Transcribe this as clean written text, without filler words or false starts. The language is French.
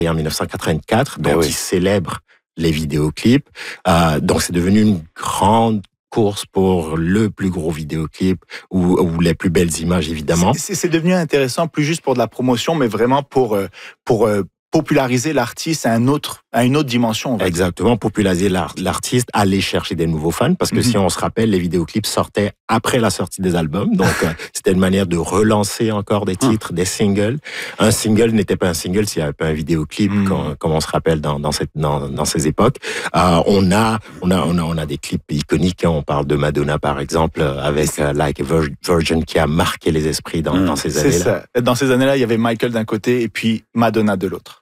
et en 1984, donc qui célèbre les vidéoclips. Donc c'est devenu une grande course pour le plus gros vidéoclip ou les plus belles images, évidemment. C'est devenu intéressant, plus juste pour de la promotion, mais vraiment pour populariser l'artiste à une autre dimension. Exactement, populariser l'artiste, aller chercher des nouveaux fans, parce que si on se rappelle, les vidéoclips sortaient après la sortie des albums, donc c'était une manière de relancer encore des titres, des singles. Un single n'était pas un single s'il n'y avait pas un vidéoclip, comme on se rappelle dans ces époques. On a des clips iconiques, on parle de Madonna par exemple, avec Like a Virgin qui a marqué les esprits dans ces années-là. C'est ça. Dans ces années-là, il y avait Michael d'un côté et puis Madonna de l'autre.